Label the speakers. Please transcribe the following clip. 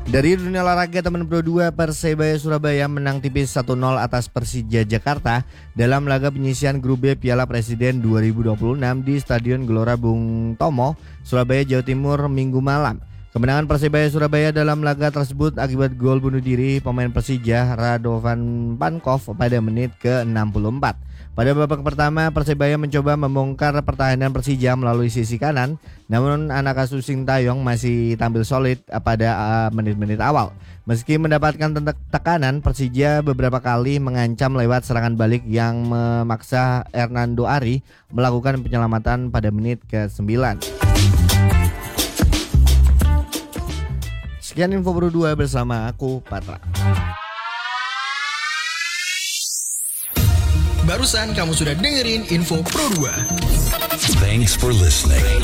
Speaker 1: Dari dunia olahraga teman Pro 2, Persebaya Surabaya menang tipis 1-0 atas Persija Jakarta dalam laga penyisihan grup B Piala Presiden 2026 di Stadion Gelora Bung Tomo, Surabaya, Jawa Timur, Minggu malam. Kemenangan Persebaya Surabaya dalam laga tersebut akibat gol bunuh diri pemain Persija Radovan Pankov pada menit ke-64. Pada babak pertama, Persebaya mencoba membongkar pertahanan Persija melalui sisi kanan, namun anak asuh Sintayong masih tampil solid pada menit-menit awal. Meski mendapatkan tekanan, Persija beberapa kali mengancam lewat serangan balik yang memaksa Hernando Ari melakukan penyelamatan pada menit ke-9. Sekian info Pro 2 bersama aku, Patra.
Speaker 2: Barusan kamu sudah dengerin info Pro 2.
Speaker 3: Thanks for listening.